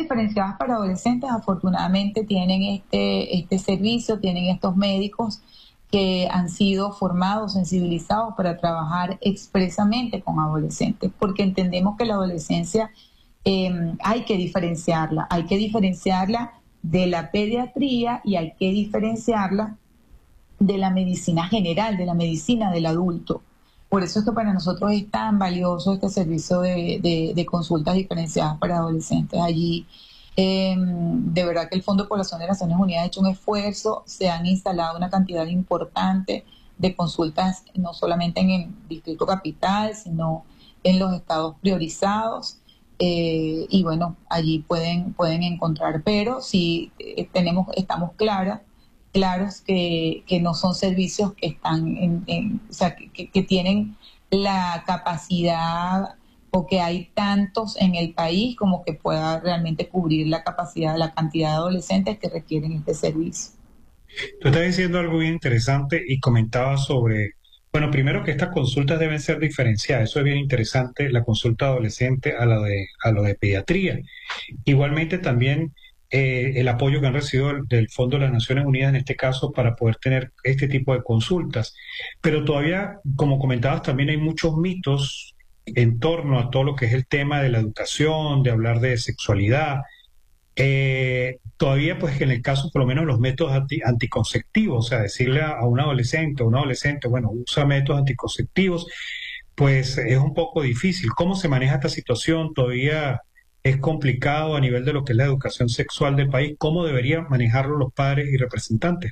diferenciadas para adolescentes afortunadamente tienen este servicio, tienen estos médicos que han sido formados, sensibilizados para trabajar expresamente con adolescentes, porque entendemos que la adolescencia hay que diferenciarla de la pediatría y hay que diferenciarla de la medicina general, de la medicina del adulto. Por eso es que para nosotros es tan valioso este servicio de consultas diferenciadas para adolescentes. Allí, de verdad que el Fondo de Población de Naciones Unidas ha hecho un esfuerzo, se han instalado una cantidad importante de consultas, no solamente en el Distrito Capital, sino en los estados priorizados. Y bueno, allí pueden encontrar, pero sí estamos claros que no son servicios que están o sea, que tienen la capacidad o que hay tantos en el país como que pueda realmente cubrir la capacidad, la cantidad de adolescentes que requieren este servicio. Tú estás diciendo algo bien interesante y comentabas sobre, bueno, primero que estas consultas deben ser diferenciadas, eso es bien interesante, la consulta adolescente a lo de pediatría. Igualmente también el apoyo que han recibido del Fondo de las Naciones Unidas en este caso para poder tener este tipo de consultas. Pero todavía, como comentabas, también hay muchos mitos en torno a todo lo que es el tema de la educación, de hablar de sexualidad. Todavía, pues, que en el caso, por lo menos, los métodos anticonceptivos, o sea, decirle a un adolescente o un adolescente, bueno, usa métodos anticonceptivos, pues es un poco difícil. ¿Cómo se maneja esta situación? Todavía es complicado a nivel de lo que es la educación sexual del país. ¿Cómo deberían manejarlo los padres y representantes?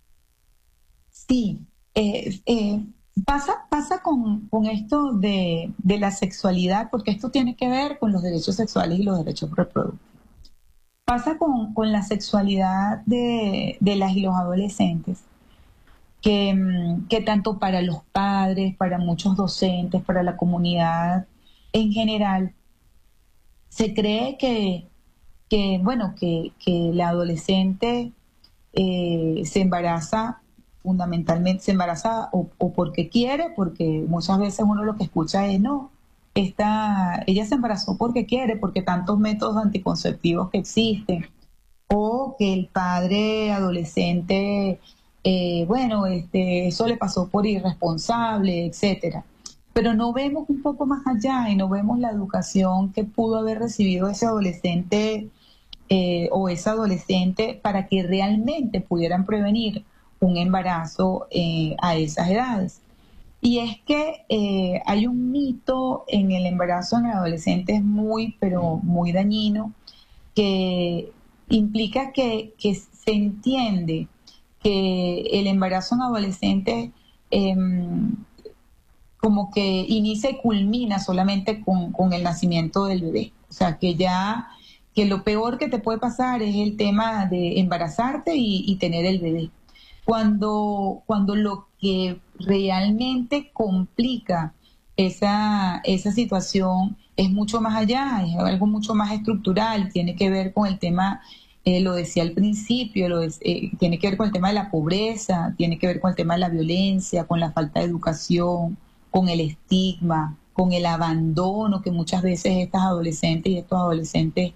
Sí, pasa con esto de la sexualidad, porque esto tiene que ver con los derechos sexuales y los derechos reproductivos. Pasa con la sexualidad de las y los adolescentes, que tanto para los padres, para muchos docentes, para la comunidad en general, se cree bueno, que la adolescente se embaraza fundamentalmente, se embaraza o porque quiere, porque muchas veces uno lo que escucha es no, ella se embarazó porque quiere, porque tantos métodos anticonceptivos que existen, o que el padre adolescente, bueno, eso le pasó por irresponsable, etcétera. Pero no vemos un poco más allá y no vemos la educación que pudo haber recibido ese adolescente o esa adolescente para que realmente pudieran prevenir un embarazo a esas edades. Y es que hay un mito en el embarazo en adolescentes muy, pero muy dañino, que implica que se entiende que el embarazo en adolescentes eh, como que inicia y culmina solamente con el nacimiento del bebé. O sea, que lo peor que te puede pasar es el tema de embarazarte y tener el bebé. Cuando lo que realmente complica esa situación es mucho más allá, es algo mucho más estructural, tiene que ver con el tema, lo decía al principio, tiene que ver con el tema de la pobreza, tiene que ver con el tema de la violencia, con la falta de educación, con el estigma, con el abandono que muchas veces estas adolescentes y estos adolescentes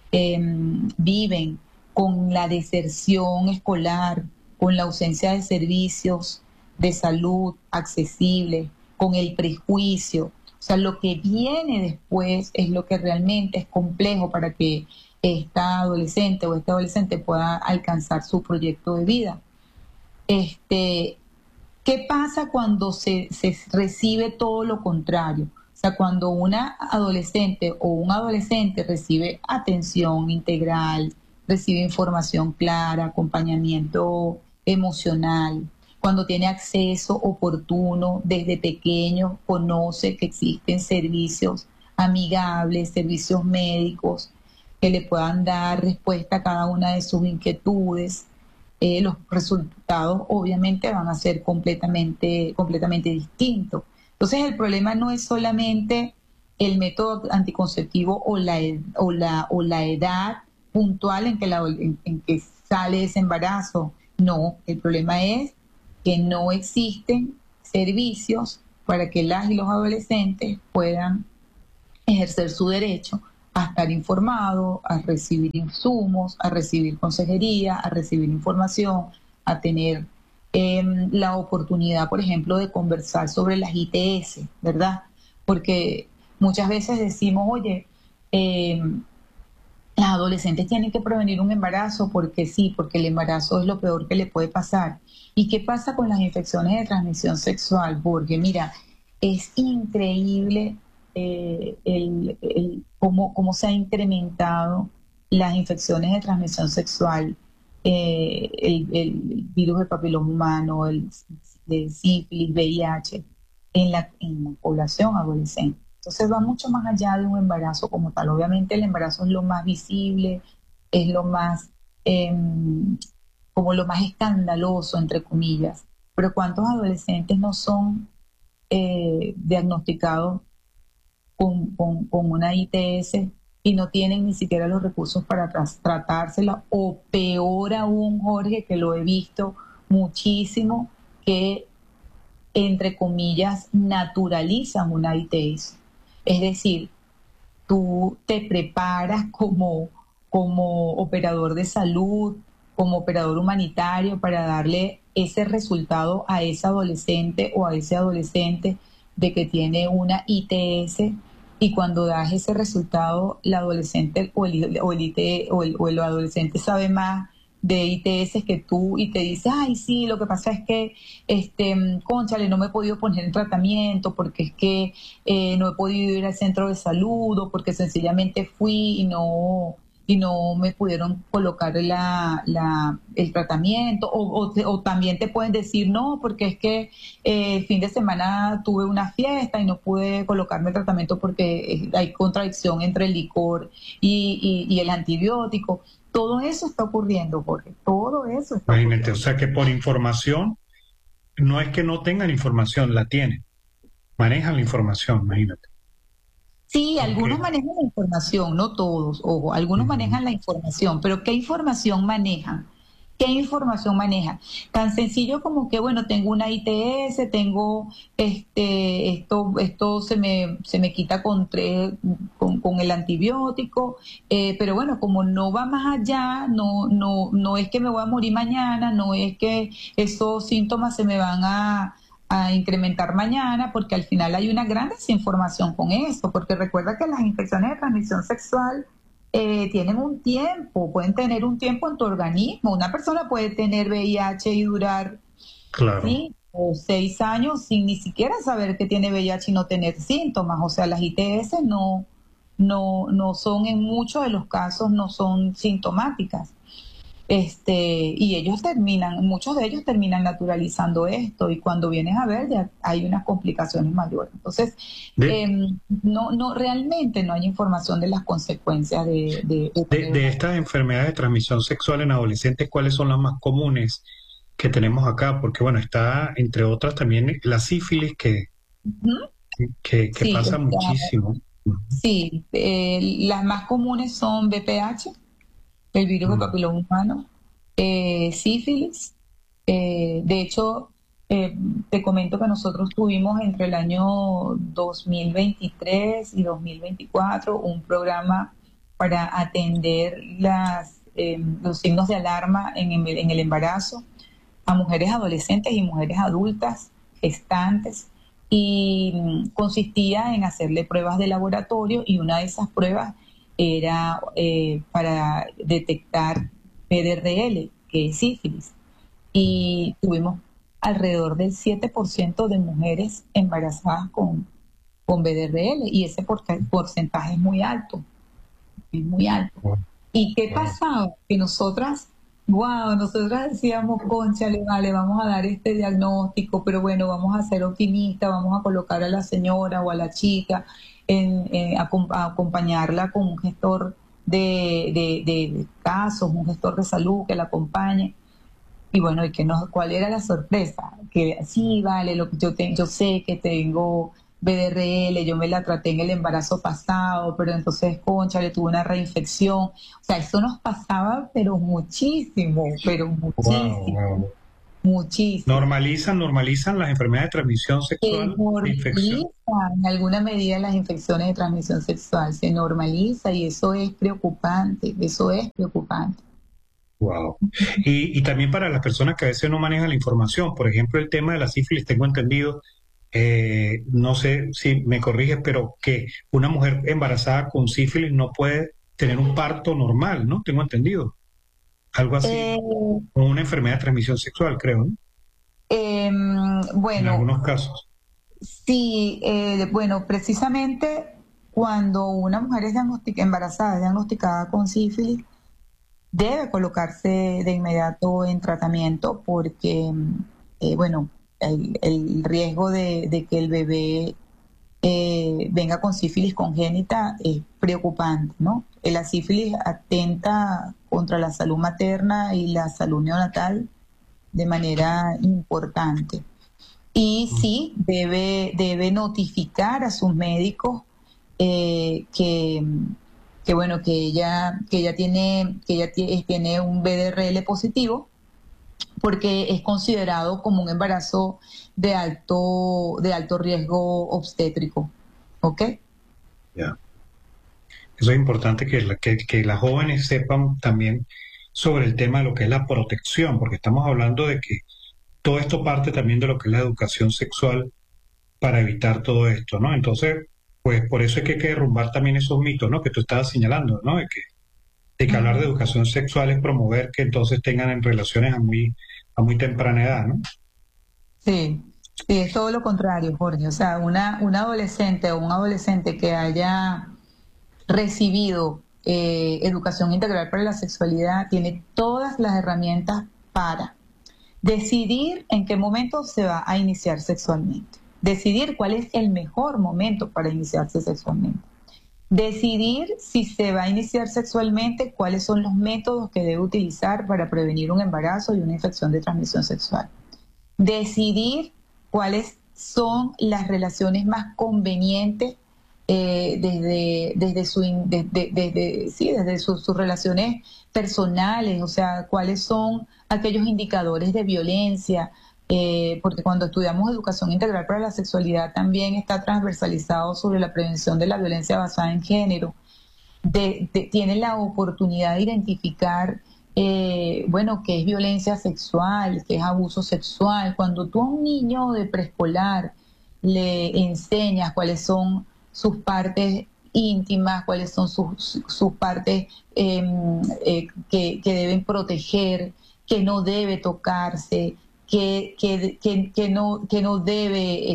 viven, con la deserción escolar, con la ausencia de servicios de salud accesibles, con el prejuicio. O sea, lo que viene después es lo que realmente es complejo para que esta adolescente o este adolescente pueda alcanzar su proyecto de vida. Este, ¿Qué pasa cuando se recibe todo lo contrario? O sea, cuando una adolescente o un adolescente recibe atención integral, recibe información clara, acompañamiento emocional, cuando tiene acceso oportuno desde pequeño, conoce que existen servicios amigables, servicios médicos que le puedan dar respuesta a cada una de sus inquietudes, los resultados obviamente van a ser completamente distintos. Entonces el problema no es solamente el método anticonceptivo o la edad puntual en que sale ese embarazo. No, el problema es que no existen servicios para que las y los adolescentes puedan ejercer su derecho a estar informado, a recibir insumos, a recibir consejería, a recibir información, a tener la oportunidad, por ejemplo, de conversar sobre las ITS, ¿verdad? Porque muchas veces decimos, oye, las adolescentes tienen que prevenir un embarazo porque sí, porque el embarazo es lo peor que le puede pasar. ¿Y qué pasa con las infecciones de transmisión sexual? Porque mira, es increíble cómo se ha incrementado las infecciones de transmisión sexual, el virus del papiloma humano, el sífilis, VIH, en la población adolescente. Entonces va mucho más allá de un embarazo como tal. Obviamente el embarazo es lo más visible, es lo más, eh, como lo más escandaloso, entre comillas. Pero ¿cuántos adolescentes no son diagnosticados con una ITS y no tienen ni siquiera los recursos para tratársela? O peor aún, Jorge, que lo he visto muchísimo, que entre comillas naturalizan una ITS. Es decir, tú te preparas como operador de salud, como operador humanitario para darle ese resultado a esa adolescente o a ese adolescente de que tiene una ITS, y cuando das ese resultado, la adolescente o el adolescente sabe más de ITS que tú y te dice, ay, sí, lo que pasa es que, cónchale, no me he podido poner en tratamiento porque es que no he podido ir al centro de salud, o porque sencillamente fui y no me pudieron colocar el tratamiento, o también te pueden decir, no, porque es que el fin de semana tuve una fiesta y no pude colocarme el tratamiento porque hay contradicción entre el licor y el antibiótico. Todo eso está ocurriendo, Jorge, todo eso está Imagínate, o ocurriendo. sea que por información, no es que no tengan información, la tienen, manejan la información, imagínate. Sí, Ok. algunos manejan la información, no todos, ojo, algunos Ujú. manejan la información, pero ¿qué información manejan? ¿Qué información manejan? Tan sencillo como que, bueno, tengo una ITS, tengo esto se me quita con el antibiótico, pero bueno, como no va más allá, no es que me voy a morir mañana, no es que esos síntomas se me van a incrementar mañana, porque al final hay una gran desinformación con esto, porque recuerda que las infecciones de transmisión sexual tienen un tiempo, pueden tener un tiempo en tu organismo. Una persona puede tener VIH y durar Claro. 5 o 6 años sin ni siquiera saber que tiene VIH y no tener síntomas. O sea, las ITS no son, en muchos de los casos, no son sintomáticas. Y muchos de ellos terminan naturalizando esto, y cuando vienes a ver ya hay unas complicaciones mayores. Entonces, De, no, realmente no hay información de las consecuencias de de, tener de una. estas enfermedades de transmisión sexual en adolescentes, ¿cuáles son las más comunes que tenemos acá? Porque bueno, está entre otras también la sífilis Ujú. que Sí, pasa muchísimo. Ujú. sí, las más comunes son VPH, el virus del Mm. papiloma humano, sífilis. De hecho, eh, te comento que nosotros tuvimos entre el año 2023 y 2024 un programa para atender los signos de alarma en el embarazo a mujeres adolescentes y mujeres adultas, gestantes, y consistía en hacerle pruebas de laboratorio, y una de esas pruebas era para detectar PDRL, que es sífilis, y tuvimos alrededor del 7% de mujeres embarazadas con BDRL, y ese porcentaje es muy alto. Wow, ¿Y qué wow. pasaba? Que nosotras decíamos, cónchale, vale, vamos a dar este diagnóstico, pero bueno, vamos a ser optimistas, vamos a colocar a la señora o a la chica, a acompañarla con un gestor de casos, un gestor de salud que la acompañe. Y bueno, ¿cuál era la sorpresa? Que sí, vale, yo sé que tengo BDRL, yo me la traté en el embarazo pasado, pero entonces, concha, le tuve una reinfección. O sea, eso nos pasaba, pero muchísimo, pero Wow, muchísimo. wow. muchísimo. Normalizan las enfermedades de transmisión Se sexual, de normaliza infección. en alguna medida las infecciones de transmisión sexual, se normaliza y eso es preocupante, eso es preocupante. Wow. Y también para las personas que a veces no manejan la información, por ejemplo, el tema de la sífilis, tengo entendido, no sé si me corriges, pero que una mujer embarazada con sífilis no puede tener un parto normal, ¿no? Tengo entendido. Algo así, Eh, o una enfermedad de transmisión sexual, creo, ¿no? En bueno, algunos casos. sí, bueno, precisamente cuando una mujer es embarazada, es diagnosticada con sífilis, debe colocarse de inmediato en tratamiento porque, bueno, el riesgo de que el bebé venga con sífilis congénita es preocupante, ¿no? La sífilis atenta contra la salud materna y la salud neonatal de manera importante. Y Mm. sí, debe notificar a sus médicos eh, que, bueno, que ella tiene un BDRL positivo porque es considerado como un embarazo de alto riesgo obstétrico. ¿Ok? Ya. Eso es importante que las jóvenes sepan también sobre el tema de lo que es la protección, porque estamos hablando de que todo esto parte también de lo que es la educación sexual para evitar todo esto, ¿no? Entonces, pues por eso es que hay que derrumbar también esos mitos, ¿no? Que tú estabas señalando, ¿no? De que hablar de Ujú. educación sexual es promover que entonces tengan en relaciones a muy temprana edad, ¿no? Sí, sí, es todo lo contrario, Jorge. O sea, una adolescente o un adolescente que haya recibido educación integral para la sexualidad tiene todas las herramientas para decidir en qué momento se va a iniciar sexualmente, decidir cuál es el mejor momento para iniciarse sexualmente, decidir si se va a iniciar sexualmente, cuáles son los métodos que debe utilizar para prevenir un embarazo y una infección de transmisión sexual, decidir cuáles son las relaciones más convenientes desde sus relaciones personales, o sea, cuáles son aquellos indicadores de violencia, porque cuando estudiamos educación integral para la sexualidad también está transversalizado sobre la prevención de la violencia basada en género, tiene la oportunidad de identificar, bueno, qué es violencia sexual, qué es abuso sexual. Cuando tú a un niño de preescolar le enseñas cuáles son sus partes íntimas, cuáles son sus partes que deben proteger, que no debe tocarse, que no debe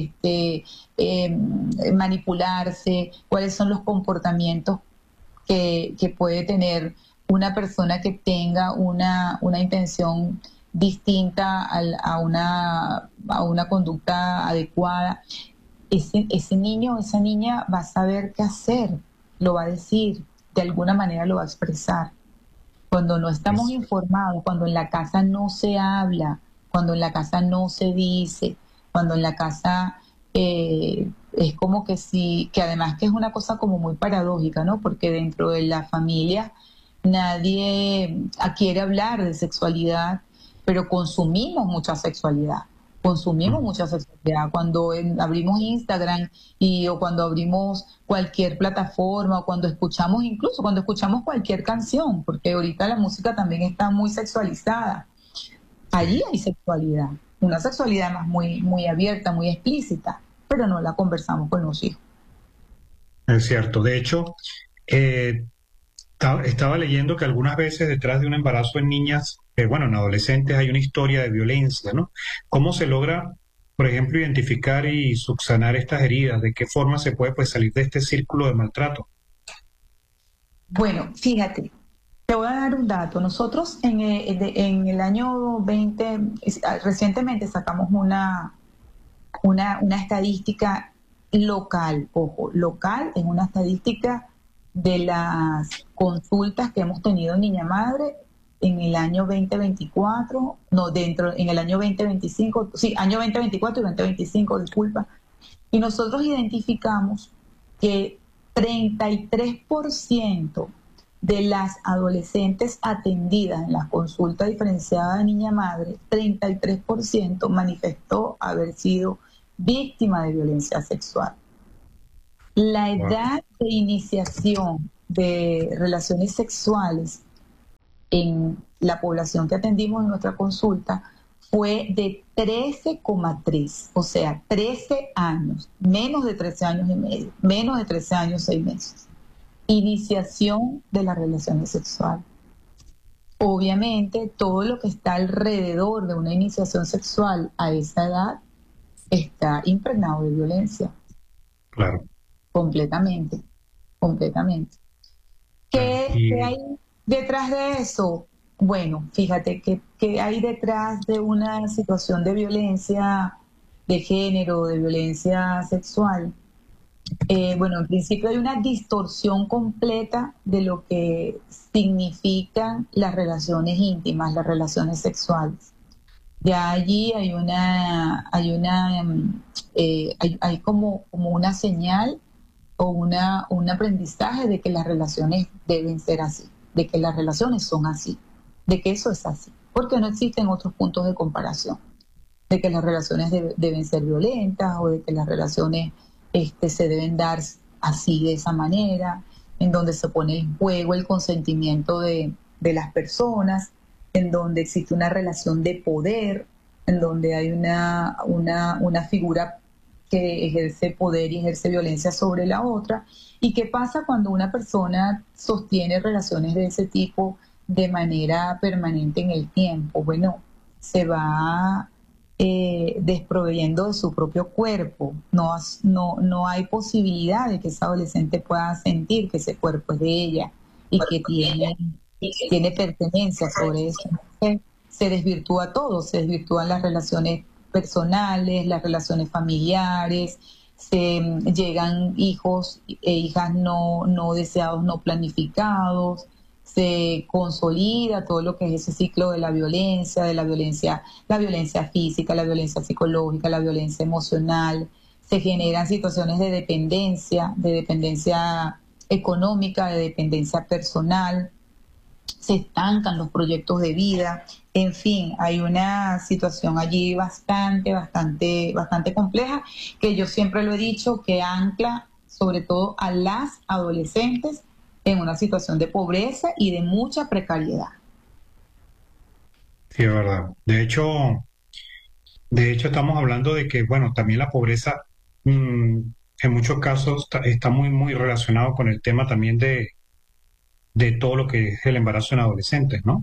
manipularse, cuáles son los comportamientos que puede tener una persona que tenga una intención distinta a una conducta adecuada. Ese niño o esa niña va a saber qué hacer, lo va a decir, de alguna manera lo va a expresar. Cuando no estamos Es informados, cuando en la casa no se habla, cuando en la casa no se dice, cuando en la casa es como que sí, que además que es una cosa como muy paradójica, ¿no? Porque dentro de la familia nadie quiere hablar de sexualidad, pero consumimos mm, mucha sexualidad. Cuando abrimos Instagram o cuando abrimos cualquier plataforma o incluso cuando escuchamos cualquier canción, porque ahorita la música también está muy sexualizada. Allí sí, hay sexualidad, una sexualidad más muy, muy abierta, muy explícita, pero no la conversamos con los hijos. es cierto. De hecho, eh, estaba leyendo que algunas veces detrás de un embarazo en niñas, bueno, en adolescentes hay una historia de violencia, ¿no? ¿Cómo se logra, por ejemplo, identificar y subsanar estas heridas? ¿De qué forma se puede, pues, salir de este círculo de maltrato? Bueno, fíjate, te voy a dar un dato. Nosotros en el año 20, recientemente sacamos una estadística local, ojo, local, es una estadística de las consultas que hemos tenido en Niña Madre en el año 2024, no, en el año 2025, sí, año 2024 y 2025, disculpa, y nosotros identificamos que 33% de las adolescentes atendidas en las consultas diferenciadas de niña-madre, 33% manifestó haber sido víctima de violencia sexual. La Wow. edad de iniciación de relaciones sexuales en la población que atendimos en nuestra consulta fue de 13,3, o sea, 13 años, menos de 13 años y medio, menos de 13 años, 6 meses. Iniciación de las relaciones sexuales. Obviamente, todo lo que está alrededor de una iniciación sexual a esa edad está impregnado de violencia, Claro, completamente, completamente. claro. ¿Qué hay detrás de eso? Bueno, fíjate que hay detrás de una situación de violencia de género, de violencia sexual. Bueno, en principio hay una distorsión completa de lo que significan las relaciones íntimas, las relaciones sexuales. Ya allí hay como una señal o un aprendizaje de que las relaciones deben ser así, de que las relaciones son así, de que eso es así, porque no existen otros puntos de comparación, de que las relaciones deben ser violentas o de que las relaciones se deben dar así, de esa manera, en donde se pone en juego el consentimiento de las personas, en donde existe una relación de poder, en donde hay una figura que ejerce poder y ejerce violencia sobre la otra. ¿Y qué pasa cuando una persona sostiene relaciones de ese tipo de manera permanente en el tiempo? Bueno, se va desproveyendo de su propio cuerpo. No hay posibilidad de que esa adolescente pueda sentir que ese cuerpo es de ella y que tiene pertenencia sobre eso. Se desvirtúa todo, se desvirtúan las relaciones personales, las relaciones familiares, se llegan hijos e hijas no deseados, no planificados, se consolida todo lo que es ese ciclo de la violencia física, la violencia psicológica, la violencia emocional, se generan situaciones de dependencia económica, de dependencia personal, se estancan los proyectos de vida, en fin, hay una situación allí bastante compleja, que yo siempre lo he dicho, que ancla sobre todo a las adolescentes en una situación de pobreza y de mucha precariedad. Sí, es verdad. De hecho estamos hablando de que, bueno, también la pobreza en muchos casos está muy, muy relacionado con el tema también de todo lo que es el embarazo en adolescentes, ¿no?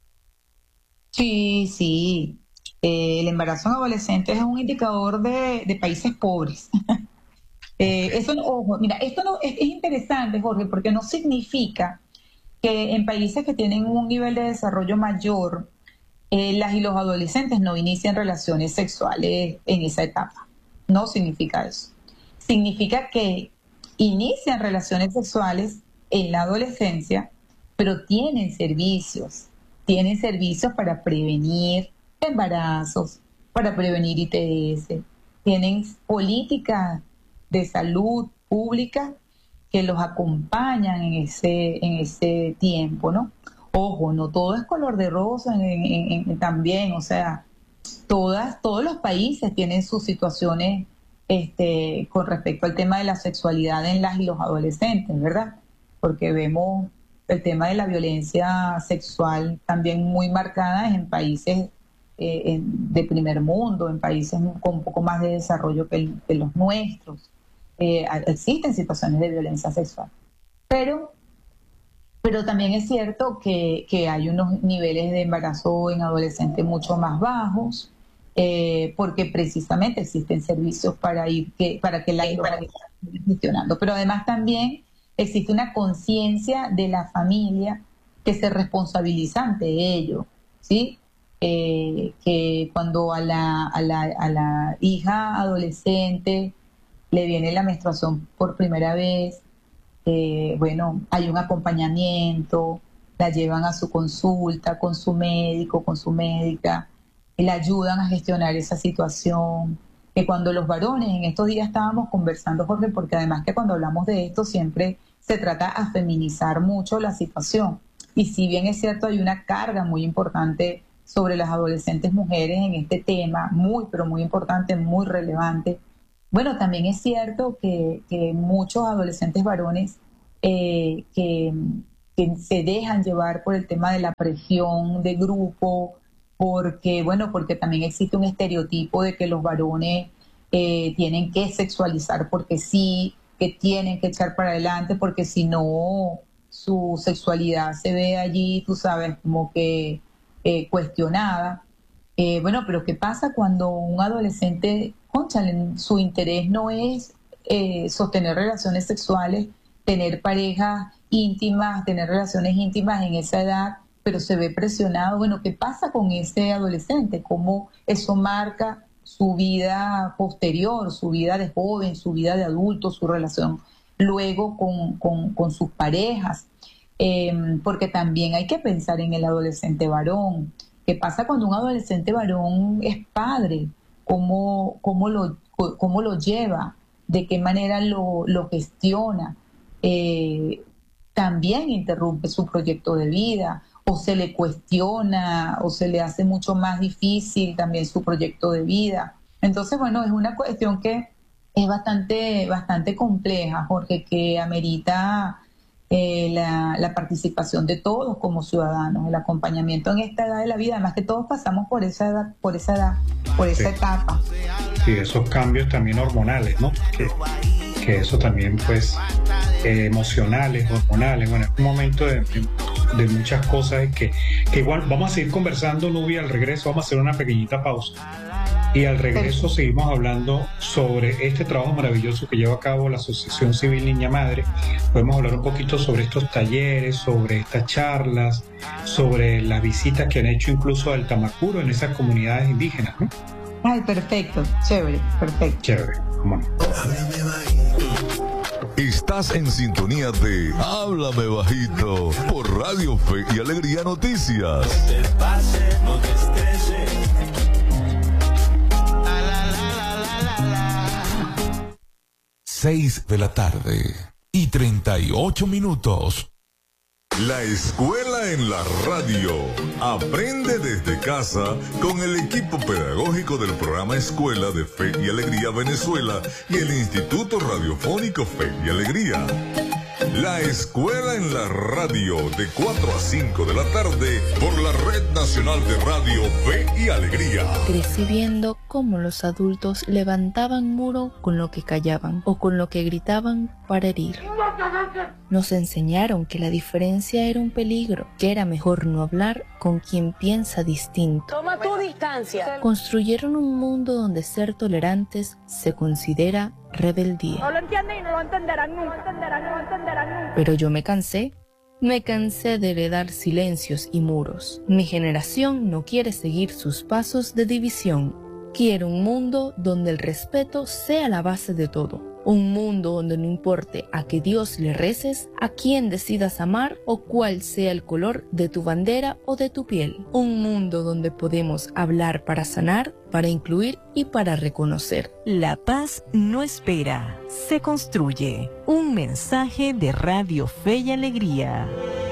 Sí, sí. El embarazo en adolescentes es un indicador de países pobres. Eso, ojo, mira, esto no es interesante, Jorge, porque no significa que en países que tienen un nivel de desarrollo mayor, las y los adolescentes no inician relaciones sexuales en esa etapa. No significa eso. Significa que inician relaciones sexuales en la adolescencia, pero tienen servicios para prevenir embarazos, para prevenir ITS, tienen políticas de salud pública que los acompañan en ese tiempo, ¿no? Ojo, no todo es color de rosa también, o sea, todos los países tienen sus situaciones con respecto al tema de la sexualidad en las y los adolescentes, ¿verdad? Porque vemos el tema de la violencia sexual también muy marcada en países de primer mundo, en países con un poco más de desarrollo que los nuestros. Existen situaciones de violencia sexual, pero también es cierto que hay unos niveles de embarazo en adolescentes mucho más bajos, porque precisamente existen servicios para que la los vaya gestionando. Pero además también existe una conciencia de la familia que se responsabiliza ante ello, ¿sí? Que cuando a la hija adolescente le viene la menstruación por primera vez, bueno, hay un acompañamiento, la llevan a su consulta con su médico, con su médica, y la ayudan a gestionar esa situación. Que cuando los varones, en estos días estábamos conversando, Jorge, porque además que cuando hablamos de esto siempre se trata a feminizar mucho la situación. Y si bien es cierto, hay una carga muy importante sobre las adolescentes mujeres en este tema, muy, pero muy importante, muy relevante. Bueno, también es cierto que muchos adolescentes varones que se dejan llevar por el tema de la presión de grupo, porque también existe un estereotipo de que los varones tienen que sexualizar porque sí, que tienen que echar para adelante porque si no su sexualidad se ve allí, tú sabes, como que cuestionada. Pero ¿qué pasa cuando un adolescente, cónchale, su interés no es sostener relaciones sexuales, tener parejas íntimas, tener relaciones íntimas en esa edad, pero se ve presionado? Bueno, ¿qué pasa con ese adolescente? ¿Cómo eso marca su vida posterior, su vida de joven, su vida de adulto, su relación luego con sus parejas? Porque también hay que pensar en el adolescente varón. ¿Qué pasa cuando un adolescente varón es padre? ¿Cómo lo lleva? ¿De qué manera lo gestiona? También interrumpe su proyecto de vida, o se le cuestiona, o se le hace mucho más difícil también su proyecto de vida. Entonces, bueno, es una cuestión que es bastante compleja, Jorge, que amerita la participación de todos como ciudadanos, el acompañamiento en esta edad de la vida, además que todos pasamos por esa edad, por esa etapa. Sí, esos cambios también hormonales, ¿no? Que eso también, pues, emocionales, hormonales, bueno, es un momento de muchas cosas que igual vamos a seguir conversando, Nubia, al regreso vamos a hacer una pequeñita pausa. Y al regreso seguimos hablando sobre este trabajo maravilloso que lleva a cabo la Asociación Civil Niña Madre. Podemos hablar un poquito sobre estos talleres, sobre estas charlas, sobre las visitas que han hecho incluso al Tamacuro en esas comunidades indígenas, ¿no? Ay, perfecto, chévere, perfecto. Chévere, cómo no. Estás en sintonía de Háblame Bajito por Radio Fe y Alegría Noticias. No te pases, no te estreses. 6:38 La escuela en la radio. Aprende desde casa con el equipo pedagógico del programa Escuela de Fe y Alegría Venezuela y el Instituto Radiofónico Fe y Alegría. La escuela en la radio de 4 a 5 de la tarde por la Red Nacional de Radio Fe y Alegría. Crecí viendo cómo los adultos levantaban muro con lo que callaban o con lo que gritaban para herir. Nos enseñaron que la diferencia era un peligro, que era mejor no hablar con quien piensa distinto. Toma tu distancia. Construyeron un mundo donde ser tolerantes se considera rebeldía. No lo entienden y no lo entenderán nunca. Pero yo me cansé de heredar silencios y muros. Mi generación no quiere seguir sus pasos de división. Quiere un mundo donde el respeto sea la base de todo. Un mundo donde no importe a qué Dios le reces, a quién decidas amar o cuál sea el color de tu bandera o de tu piel. Un mundo donde podemos hablar para sanar, para incluir y para reconocer. La paz no espera, se construye. Un mensaje de Radio Fe y Alegría.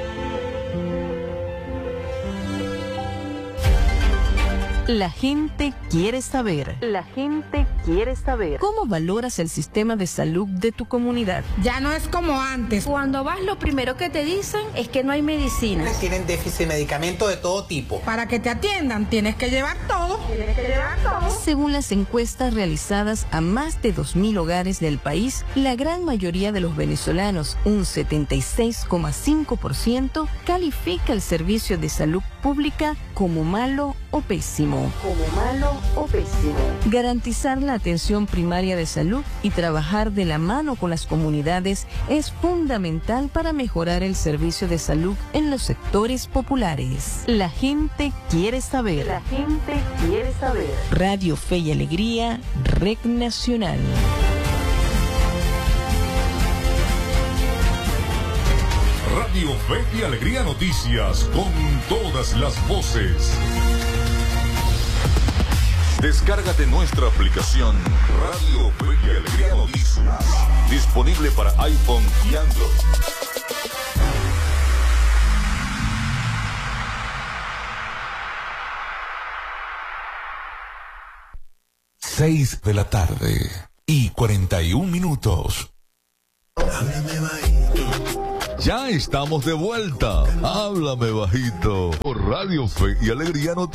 La gente quiere saber. La gente quiere saber. ¿Cómo valoras el sistema de salud de tu comunidad? Ya no es como antes. Cuando vas, lo primero que te dicen es que no hay medicinas. Tienen déficit de medicamentos de todo tipo. Para que te atiendan, tienes que llevar todo. Según las encuestas realizadas a más de 2.000 hogares del país, la gran mayoría de los venezolanos, un 76,5%, califica el servicio de salud pública como malo o pésimo. Garantizar la atención primaria de salud y trabajar de la mano con las comunidades es fundamental para mejorar el servicio de salud en los sectores populares. La gente quiere saber. La gente quiere saber. Radio Fe y Alegría, Red Nacional. Radio Fe y Alegría Noticias con todas las voces. Descárgate nuestra aplicación Radio Fe y Alegría Noticias, disponible para iPhone y Android. Seis de la tarde y 41 minutos. Ya estamos de vuelta. Háblame bajito por Radio Fe y Alegría Noticias.